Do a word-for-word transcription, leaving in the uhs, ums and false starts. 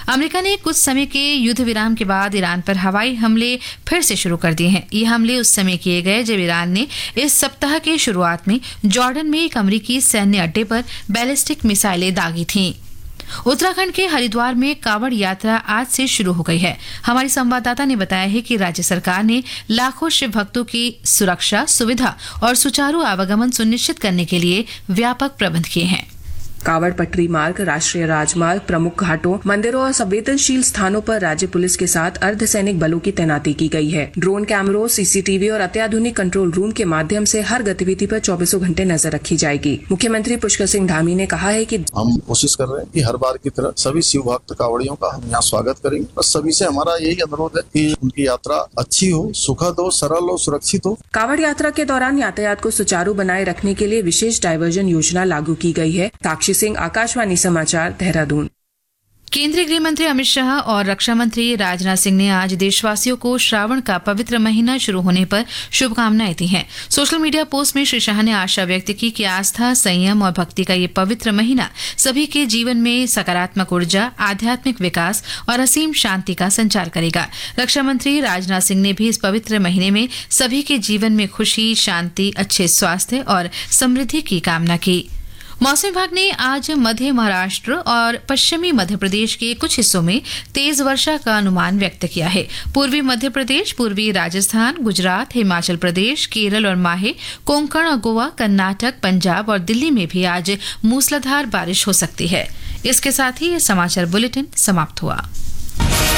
America ने कुछ समय के युद्ध विराम के बाद ईरान पर हवाई हमले फिर से शुरू कर दिए हैं। ये हमले उस समय किए गए जब ईरान ने इस सप्ताह के शुरुआत में जॉर्डन में एक अमेरिकी सैन्य अड्डे पर बैलिस्टिक मिसाइलें दागी थीं। उत्तराखंड के हरिद्वार में कावड़ यात्रा आज से शुरू हो गई है। हमारी संवाददाता ने बताया है कि राज्य सरकार ने लाखों शिव भक्तों की सुरक्षा, सुविधा और सुचारू आवागमन सुनिश्चित करने के लिए व्यापक प्रबंध किए हैं। कावड़ पटरी मार्ग, राष्ट्रीय राजमार्ग, प्रमुख घाटों, मंदिरों और संवेदनशील स्थानों पर राज्य पुलिस के साथ अर्धसैनिक बलों की तैनाती की गई है। ड्रोन कैमरों, सीसीटीवी और अत्याधुनिक कंट्रोल रूम के माध्यम से हर गतिविधि पर चौबीसों घंटे नजर रखी जाएगी। मुख्यमंत्री पुष्कर सिंह धामी ने कहा है कि हम कोशिश कर रहे हैं कि हर बार की तरह सभी शिव भक्त कावड़ियों का हम यहाँ स्वागत करेंगे और सभी से हमारा यही अनुरोध है कि उनकी यात्रा अच्छी हो, सुखद हो, सरल हो, सुरक्षित हो। कावड़ यात्रा के दौरान यातायात को सुचारू बनाए रखने के लिए विशेष डायवर्जन योजना लागू की गई है। साक्षी सिंह, आकाशवाणी समाचार, देहरादून। केंद्रीय गृह मंत्री अमित शाह और रक्षा मंत्री राजनाथ सिंह ने आज देशवासियों को श्रावण का पवित्र महीना शुरू होने पर शुभकामनाएं दी हैं। सोशल मीडिया पोस्ट में श्री शाह ने आशा व्यक्त की कि आस्था, संयम और भक्ति का ये पवित्र महीना सभी के जीवन में सकारात्मक ऊर्जा, आध्यात्मिक विकास और असीम शांति का संचार करेगा। रक्षा मंत्री राजनाथ सिंह ने भी इस पवित्र महीने में सभी के जीवन में खुशी, शांति, अच्छे स्वास्थ्य और समृद्धि की कामना की। मौसम विभाग ने आज मध्य महाराष्ट्र और पश्चिमी मध्य प्रदेश के कुछ हिस्सों में तेज वर्षा का अनुमान व्यक्त किया है। पूर्वी मध्य प्रदेश, पूर्वी राजस्थान, गुजरात, हिमाचल प्रदेश, केरल और माहे, कोंकण और गोवा, कर्नाटक, पंजाब और दिल्ली में भी आज मूसलाधार बारिश हो सकती है। इसके साथ ही ये समाचार बुलेटिन समाप्त हुआ।